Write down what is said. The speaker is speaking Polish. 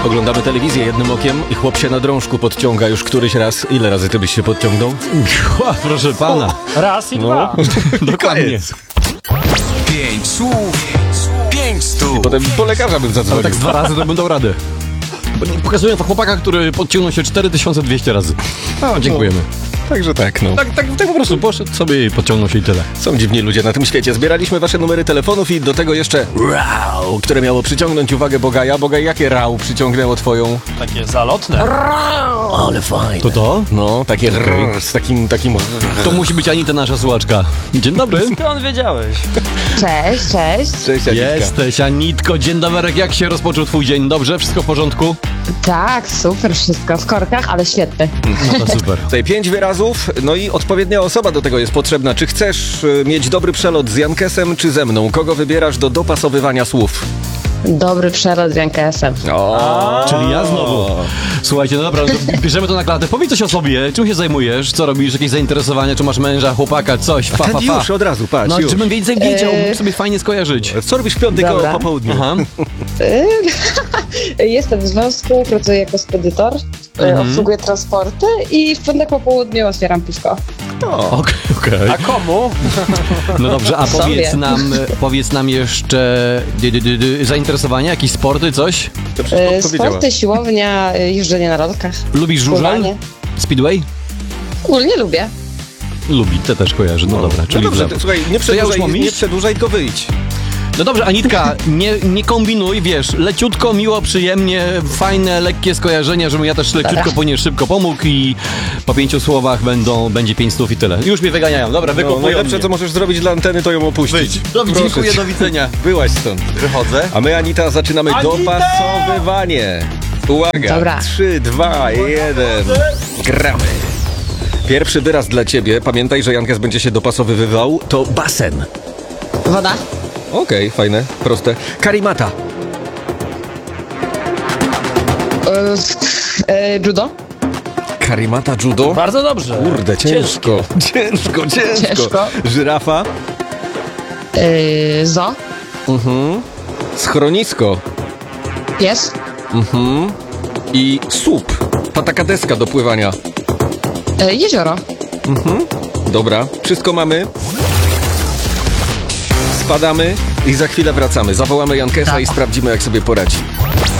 Oglądamy telewizję jednym okiem i chłop się na drążku podciąga już któryś raz. Ile razy ty byś się podciągnął? Proszę pana. Raz i dwa. Dokładnie. 5 słów, 5 stóp. Potem po lekarza bym Ale zadzwonił. tak z 2 razy to bym dał radę. Pokazuję to chłopaka, który podciągnął się 4200 razy. No, dziękujemy. Także tak, no. Tak po prostu poszedł sobie i podciągnął się i tyle. Są dziwni ludzie na tym świecie. Zbieraliśmy wasze numery telefonów i do tego jeszcze rau, które miało przyciągnąć uwagę Bogaja. Bogaj, jakie rau przyciągnęło twoją? Takie zalotne. Ale fajne. To? No, takie rrr, z takim... To musi być Anita, nasza słuchaczka. Dzień dobry. Skąd wiedziałeś? Cześć, cześć. Cześć, Anitka. Jesteś, Anitko. Dzień dobry. Jak się rozpoczął twój dzień? Dobrze? Wszystko w porządku? Tak, super wszystko. W korkach, ale świetny. No to super. Tutaj 5 wyrazów, no i odpowiednia osoba do tego jest potrzebna. Czy chcesz mieć dobry przelot z Jankesem, czy ze mną? Kogo wybierasz do dopasowywania słów? Dobry przelot z Jankesem. Czyli ja znowu. Słuchajcie, no dobra, to bierzemy to na klatę. Powiedz coś o sobie. Czym się zajmujesz? Co robisz? Jakieś zainteresowania? Czy masz męża, chłopaka? Coś? Ten już od razu, patrz, No, już. żebym więcej wiedział, mógł sobie fajnie skojarzyć. Co robisz w piątek Dobra. po południu? Aha. Jestem w związku, pracuję jako spedytor, obsługuję transporty i w piątek po południu otwieram piwko. Okej. A komu? No dobrze, a Sobie. powiedz nam jeszcze zainteresowania, jakieś sporty, coś? To wszystko powiedziała. Sporty, siłownia, jeżdżenie na rolkach. Lubisz żużel? Pływanie. Speedway? Ogólnie lubię. Lubi, te też kojarzy. No dobra, No czyli dobrze, w lewo. słuchaj, To ja już mam nie iść? przedłużaj, tylko wyjdź. No dobrze, Anitka, nie kombinuj, wiesz, leciutko, miło, przyjemnie, fajne, lekkie skojarzenia, żebym ja też leciutko po szybko pomógł i po 5 słowach będzie 5 słów i tyle. Już mnie wyganiają, dobra, No, wykopują najlepsze, mnie. co możesz zrobić dla anteny, to ją opuścić. Dobrze, Proszę dziękuję, cię. do widzenia. Byłaś stąd. Wychodzę. A my, Anita, zaczynamy dopasowywanie. Uwaga, Dobra. 3, 2, 1. Gramy. Pierwszy wyraz dla ciebie, pamiętaj, że Jankes będzie się dopasowywał, to basen. Woda. Okej, fajne, proste. Karimata. Judo. Karimata judo? Bardzo dobrze. Kurde, ciężko. Ciężko. Żyrafa. Zo. Schronisko. Pies. I słup. Ta taka deska do pływania. Jezioro. Dobra, wszystko mamy. Spadamy i za chwilę wracamy. Zawołamy Jankesa i sprawdzimy, jak sobie poradzi.